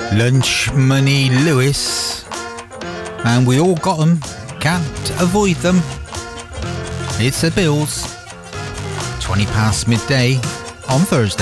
Lunch Money Lewis, and we all got them, can't avoid them. It's the Bills, 20 past midday on Thursday.